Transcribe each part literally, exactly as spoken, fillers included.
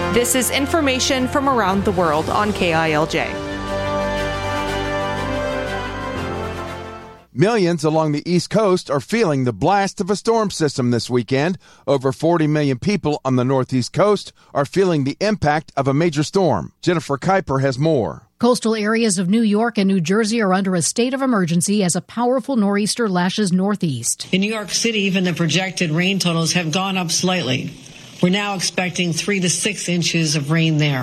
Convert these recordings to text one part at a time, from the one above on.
This is information from around the world on K I L J. Millions along the East Coast are feeling the blast of a storm system this weekend. Over forty million people on the Northeast coast are feeling the impact of a major storm. Jennifer Kuiper has more. Coastal areas of New York and New Jersey are under a state of emergency as a powerful nor'easter lashes northeast. In New York City, even the projected rain totals have gone up slightly. We're now expecting three to six inches of rain there.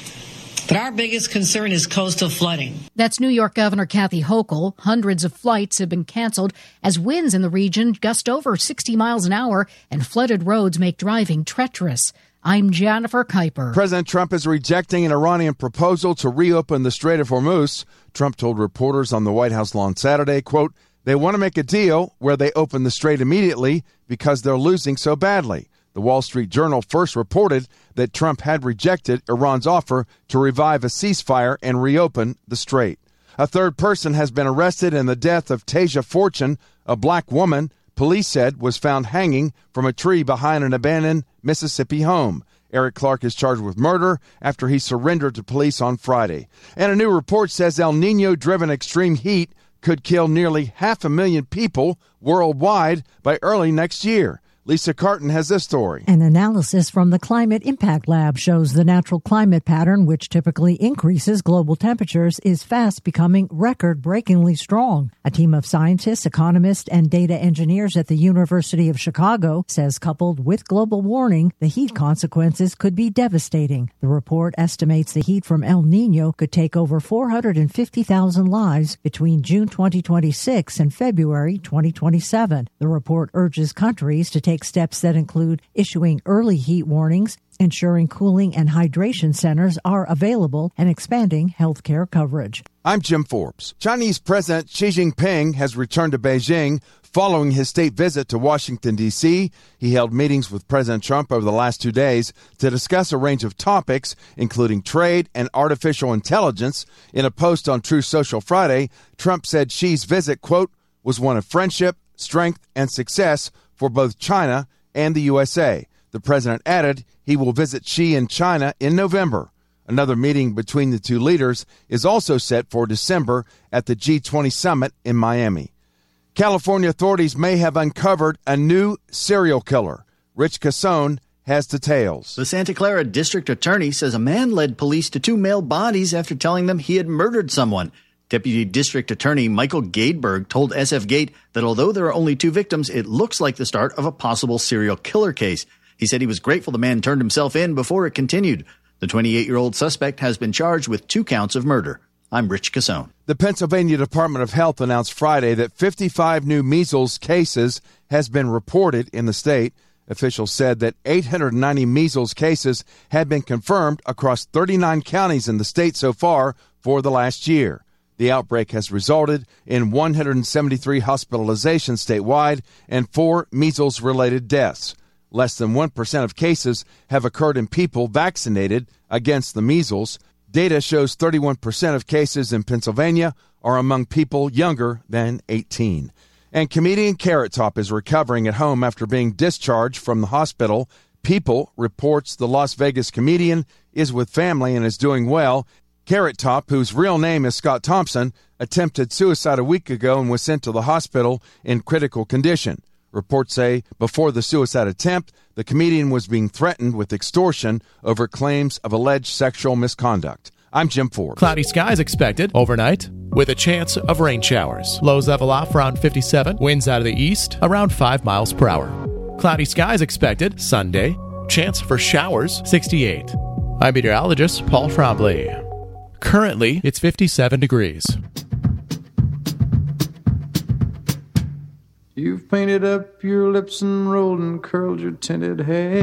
But our biggest concern is coastal flooding. That's New York Governor Kathy Hochul. Hundreds of flights have been canceled as winds in the region gust over sixty miles an hour and flooded roads make driving treacherous. I'm Jennifer Kuiper. President Trump is rejecting an Iranian proposal to reopen the Strait of Hormuz. Trump told reporters on the White House lawn Saturday, quote, "They want to make a deal where they open the strait immediately because they're losing so badly." The Wall Street Journal first reported that Trump had rejected Iran's offer to revive a ceasefire and reopen the strait. A third person has been arrested in the death of Tasia Fortune, a black woman police said was found hanging from a tree behind an abandoned Mississippi home. Eric Clark is charged with murder after he surrendered to police on Friday. And a new report says El Nino-driven extreme heat could kill nearly half a million people worldwide by early next year. Lisa Carton has this story. An analysis from the Climate Impact Lab shows the natural climate pattern, which typically increases global temperatures, is fast becoming record-breakingly strong. A team of scientists, economists, and data engineers at the University of Chicago says coupled with global warming, the heat consequences could be devastating. The report estimates the heat from El Nino could take over four hundred fifty thousand lives between June twenty twenty-six and February twenty twenty-seven. The report urges countries to take Take steps that include issuing early heat warnings, ensuring cooling and hydration centers are available, and expanding healthcare coverage. I'm Jim Forbes. Chinese President Xi Jinping has returned to Beijing following his state visit to Washington, D C. He held meetings with President Trump over the last two days to discuss a range of topics, including trade and artificial intelligence. In a post on Truth Social Friday, Trump said Xi's visit, quote, was one of friendship, strength, and success for both China and the U S A. The president added he will visit Xi in China in November. Another meeting between the two leaders is also set for December at the G twenty summit in Miami. California authorities may have uncovered a new serial killer. Rich Casone has details. The Santa Clara district attorney says a man led police to two male bodies after telling them he had murdered someone. Deputy District Attorney Michael Gadeberg told S F Gate that although there are only two victims, it looks like the start of a possible serial killer case. He said he was grateful the man turned himself in before it continued. The twenty-eight-year-old suspect has been charged with two counts of murder. I'm Rich Casone. The Pennsylvania Department of Health announced Friday that fifty-five new measles cases has been reported in the state. Officials said that eight hundred ninety measles cases had been confirmed across thirty-nine counties in the state so far for the last year. The outbreak has resulted in one hundred seventy-three hospitalizations statewide and four measles-related deaths. Less than one percent of cases have occurred in people vaccinated against the measles. Data shows thirty-one percent of cases in Pennsylvania are among people younger than eighteen. And comedian Carrot Top is recovering at home after being discharged from the hospital. People reports the Las Vegas comedian is with family and is doing well. Carrot Top, whose real name is Scott Thompson, attempted suicide a week ago and was sent to the hospital in critical condition. Reports say before the suicide attempt, the comedian was being threatened with extortion over claims of alleged sexual misconduct. I'm Jim Ford. Cloudy skies expected overnight with a chance of rain showers. Lows level off around fifty-seven. Winds out of the east around five miles per hour. Cloudy skies expected Sunday. Chance for showers sixty-eight. I'm meteorologist Paul Trombley. Currently, it's fifty-seven degrees. You've painted up your lips and rolled and curled your tinted hair.